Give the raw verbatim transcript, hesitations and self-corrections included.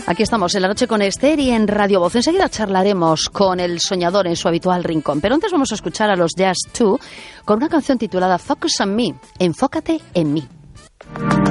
Aquí estamos en La Noche con Esther y en Radio Voz. Enseguida charlaremos con el soñador en su habitual rincón. Pero antes vamos a escuchar a los Jazz dos con una canción titulada Focus on Me, Enfócate en mí.